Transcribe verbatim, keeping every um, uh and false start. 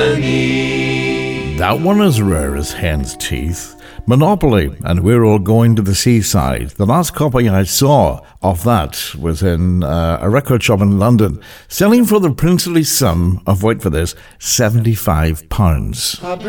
That one as rare as hen's teeth. Monopoly, and We're All Going to the Seaside. The last copy I saw of that was in uh, a record shop in London, selling for the princely sum of, wait for this, seventy-five pounds.